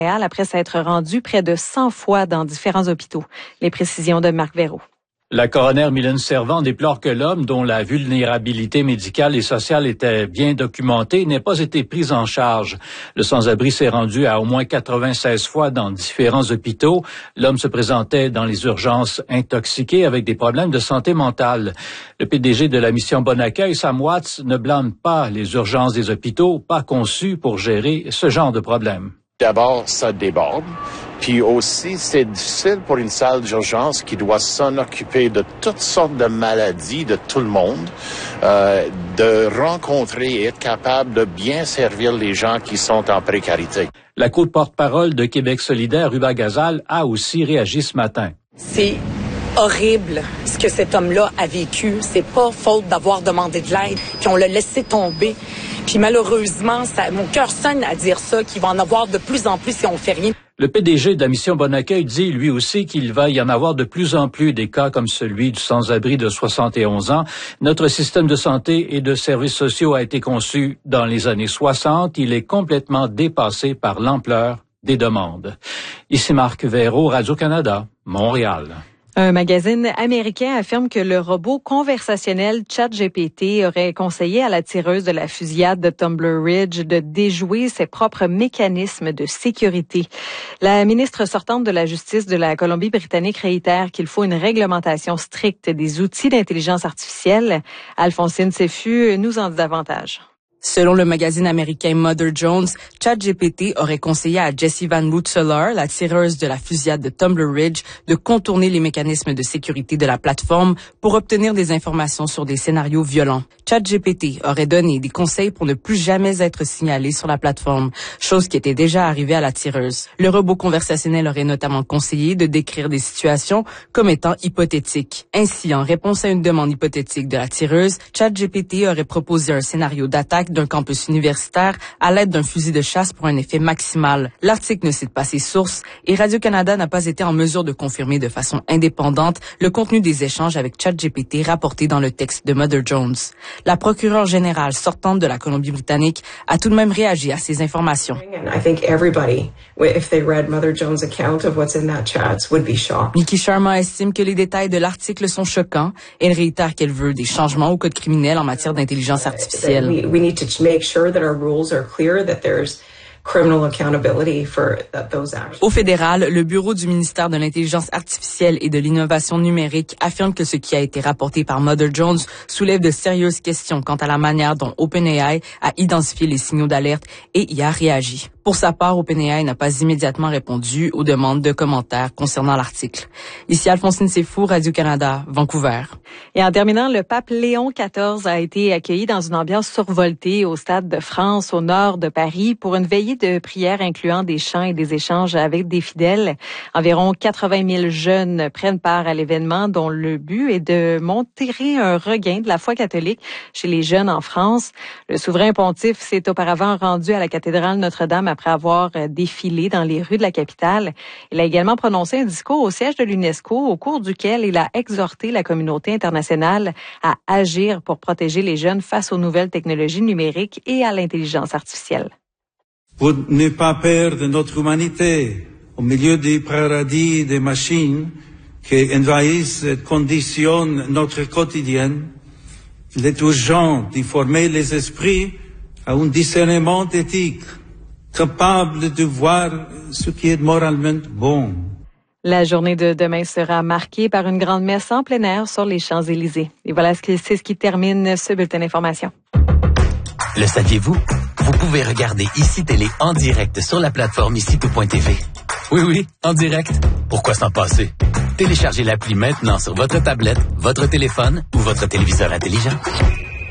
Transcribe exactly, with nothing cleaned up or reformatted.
après s'être rendu près de cent fois dans différents hôpitaux. Les précisions de Marc Verreau. La coroner Mylène Servan déplore que l'homme, dont la vulnérabilité médicale et sociale était bien documentée, n'ait pas été pris en charge. Le sans-abri s'est rendu à au moins quatre-vingt-seize fois dans différents hôpitaux. L'homme se présentait dans les urgences intoxiqué avec des problèmes de santé mentale. Le P D G de la mission Bon Accueil, Sam Watts, ne blâme pas les urgences des hôpitaux, pas conçues pour gérer ce genre de problème. D'abord, ça déborde. Puis aussi, c'est difficile pour une salle d'urgence qui doit s'en occuper de toutes sortes de maladies de tout le monde, euh, de rencontrer et être capable de bien servir les gens qui sont en précarité. La co-porte-parole de Québec solidaire, Ruba Gazal, a aussi réagi ce matin. C'est horrible ce que cet homme-là a vécu. C'est pas faute d'avoir demandé de l'aide, puis on l'a laissé tomber. Puis malheureusement, ça, mon cœur sonne à dire ça, qu'il va en avoir de plus en plus si on fait rien. Le P D G de la mission Bon Accueil dit lui aussi qu'il va y en avoir de plus en plus des cas comme celui du sans-abri de soixante et onze ans. Notre système de santé et de services sociaux a été conçu dans les années soixante. Il est complètement dépassé par l'ampleur des demandes. Ici Marc Verreau, Radio-Canada, Montréal. Un magazine américain affirme que le robot conversationnel ChatGPT aurait conseillé à la tireuse de la fusillade de Tumbler Ridge de déjouer ses propres mécanismes de sécurité. La ministre sortante de la Justice de la Colombie-Britannique réitère qu'il faut une réglementation stricte des outils d'intelligence artificielle. Alphonsine Seffu nous en dit davantage. Selon le magazine américain Mother Jones, ChatGPT aurait conseillé à Jessie Van Rensselaer, la tireuse de la fusillade de Tumbler Ridge, de contourner les mécanismes de sécurité de la plateforme pour obtenir des informations sur des scénarios violents. ChatGPT aurait donné des conseils pour ne plus jamais être signalé sur la plateforme, chose qui était déjà arrivée à la tireuse. Le robot conversationnel aurait notamment conseillé de décrire des situations comme étant hypothétiques. Ainsi, en réponse à une demande hypothétique de la tireuse, ChatGPT aurait proposé un scénario d'attaque d'un campus universitaire à l'aide d'un fusil de chasse pour un effet maximal. L'article ne cite pas ses sources et Radio-Canada n'a pas été en mesure de confirmer de façon indépendante le contenu des échanges avec ChatGPT rapporté dans le texte de Mother Jones. La procureure générale sortante de la Colombie-Britannique a tout de même réagi à ces informations. Nikki Sharma estime que les détails de l'article sont choquants. Elle réitère qu'elle veut des changements au code criminel en matière d'intelligence artificielle. We, we need to make sure that our rules are clear, that there's criminal accountability for those actions. Au fédéral, le bureau du ministère de l'Intelligence artificielle et de l'Innovation numérique affirme que ce qui a été rapporté par Mother Jones soulève de sérieuses questions quant à la manière dont OpenAI a identifié les signaux d'alerte et y a réagi. Pour sa part, OpenAI n'a pas immédiatement répondu aux demandes de commentaires concernant l'article. Ici Alphonsine Seffu, Radio-Canada, Vancouver. Et en terminant, le pape Léon quatorze a été accueilli dans une ambiance survoltée au Stade de France, au nord de Paris, pour une veillée de prière incluant des chants et des échanges avec des fidèles. Environ quatre-vingt mille jeunes prennent part à l'événement dont le but est de montrer un regain de la foi catholique chez les jeunes en France. Le souverain pontife s'est auparavant rendu à la cathédrale Notre-Dame après avoir défilé dans les rues de la capitale. Il a également prononcé un discours au siège de l'UNESCO au cours duquel il a exhorté la communauté internationale à agir pour protéger les jeunes face aux nouvelles technologies numériques et à l'intelligence artificielle. Pour ne pas perdre notre humanité au milieu du paradis des machines qui envahissent et conditionnent notre quotidien, il est urgent de former les esprits à un discernement éthique, capable de voir ce qui est moralement bon. La journée de demain sera marquée par une grande messe en plein air sur les Champs-Élysées. Et voilà, c'est ce qui termine ce bulletin d'information. Le saviez-vous? Vous pouvez regarder Ici Télé en direct sur la plateforme ici tout point t v. Oui, oui, en direct. Pourquoi s'en passer? Téléchargez l'appli maintenant sur votre tablette, votre téléphone ou votre téléviseur intelligent.